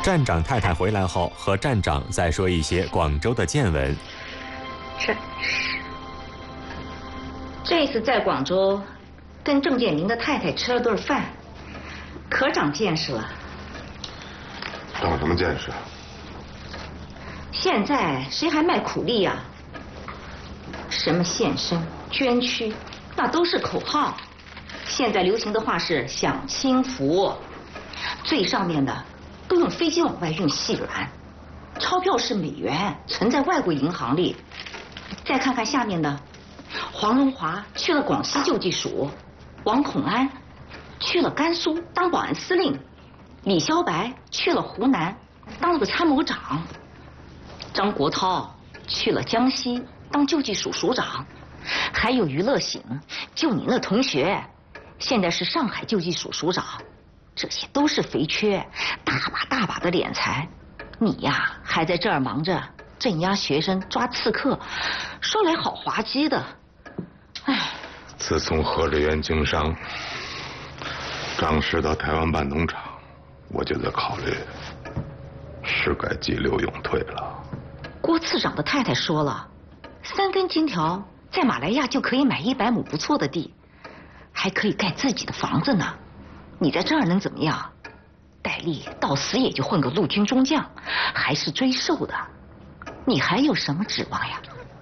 站长太太回来后，和站长再说一些广州的见闻。 真是，这次在广州跟郑建明的太太吃了顿饭，可长见识了。 长什么见识？ 现在谁还卖苦力呀？什么献身、捐躯，那都是口号。现在流行的话是享清福，最上面的都用飞机往外运细软，钞票是美元，存在外国银行里。再看看下面的，黄荣华去了广西救济署，王孔安去了甘肃当保安司令，李肖白去了湖南当了个参谋长，张国焘去了江西当救济署署长，还有于乐醒，就你那同学，现在是上海救济署署长。这些都是肥缺，大把的敛财。你呀，还在这儿忙着镇压学生、抓刺客，说来好滑稽的。唉， 自从何志远经商，张氏到台湾办农场，我就在考虑，是该急流勇退了。 郭次长的太太说了，3根金条在马来亚就可以买100亩不错的地，还可以盖自己的房子呢。你在这儿能怎么样？戴笠到死也就混个陆军中将，还是追授的，你还有什么指望呀？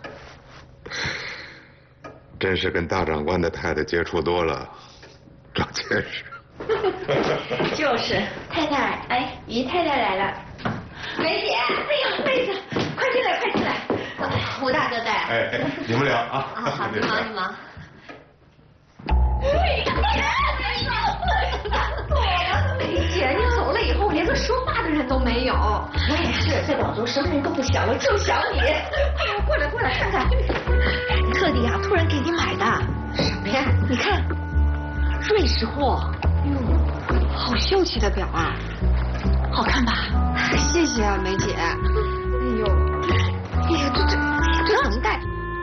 真是跟大长官的太太接触多了，长见识。 就是太太，哎，于太太来了。梅姐， 哎呀，妹子，快进来，快进来！ 胡大哥在。 哎，你们俩啊。 好，你忙你忙。 梅姐，你走了以后，连个说话的人都没有。我也是，在广州什么人都不想，我就想你。哎呦，过来看看，特地呀，突然给你买的。 什么呀？ 你看，瑞士货。 哟，好秀气的表啊！ 好看吧？ 谢谢啊，梅姐。哎呦， 哎呀，这怎么戴？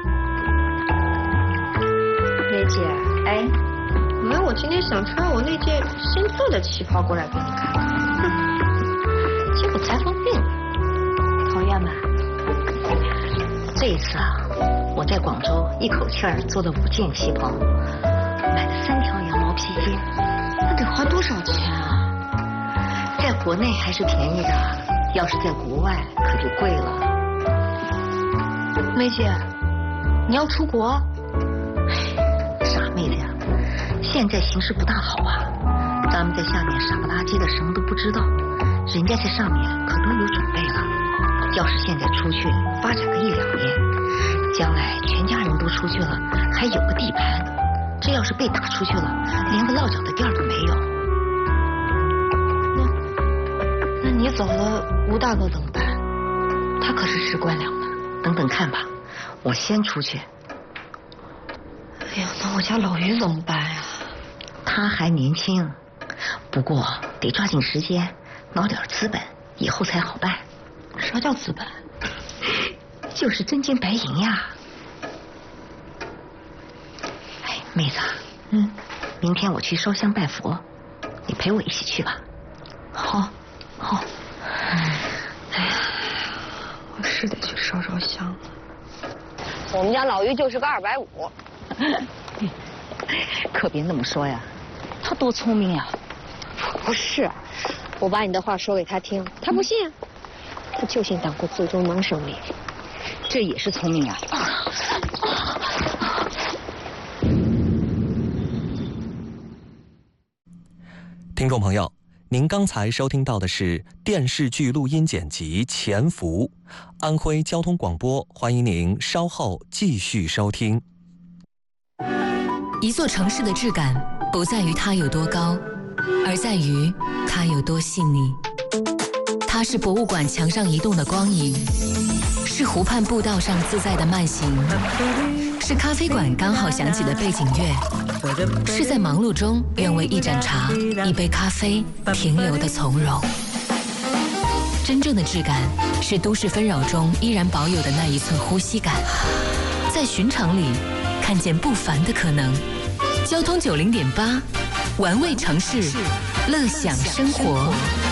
梅姐， 哎， 没有，我今天想穿我那件新做的旗袍过来给你看，结果裁缝病了，讨厌吧？ 这一次啊，我在广州一口气儿做了5件旗袍，买了3条羊毛披肩， 那得花多少钱啊？ 在国内还是便宜的，要是在国外可就贵了。 梅姐，你要出国？ 傻妹子呀，现在形势不大好啊，咱们在下面傻不拉几的什么都不知道，人家在上面可都有准备了。要是现在出去发展个1、2年，将来全家人都出去了，还有个地盘。这要是被打出去了，连个落脚的地儿都没有。 那你走了，吴大哥怎么办？他可是士官僚呢。 等等看吧，我先出去。 哎呀，那我家老于怎么办呀？ 他还年轻，不过得抓紧时间捞点资本，以后才好办。 啥叫资本？ 就是真金白银呀。哎，妹子，明天我去烧香拜佛，你陪我一起去吧。 好。哎呀，我是得去烧香。 我们家老于就是个250。 可别那么说呀，他多聪明呀。 不是，我把你的话说给他听，他不信，他就信党国最终能胜利。 这也是聪明呀。 听众朋友，您刚才收听到的是电视剧录音剪辑《潜伏》，安徽交通广播，欢迎您稍后继续收听。 一座城市的质感不在于它有多高，而在于它有多细腻。它是博物馆墙上移动的光影，是湖畔步道上自在的慢行，是咖啡馆刚好响起的背景乐，是在忙碌中愿为一盏茶、一杯咖啡停留的从容。真正的质感是都市纷扰中依然保有的那一寸呼吸感，在寻常里看见不凡的可能。交通90.8，玩味城市，乐享生活。